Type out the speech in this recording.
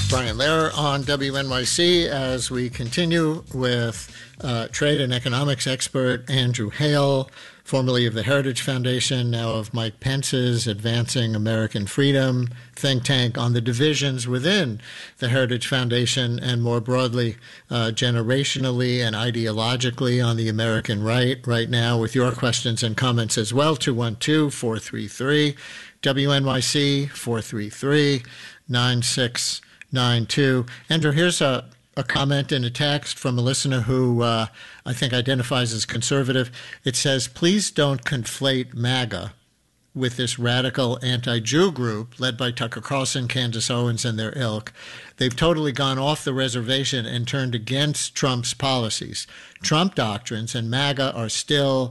Brian Lehrer on WNYC as we continue with trade and economics expert Andrew Hale, formerly of the Heritage Foundation, now of Mike Pence's Advancing American Freedom think tank, on the divisions within the Heritage Foundation and more broadly, generationally and ideologically on the American right now, with your questions and comments as well. 212-433 WNYC 433-9692. Andrew, here's a comment in a text from a listener who I think identifies as conservative. It says, please don't conflate MAGA with this radical anti-Jew group led by Tucker Carlson, Candace Owens, and their ilk. They've totally gone off the reservation and turned against Trump's policies. Trump doctrines and MAGA are still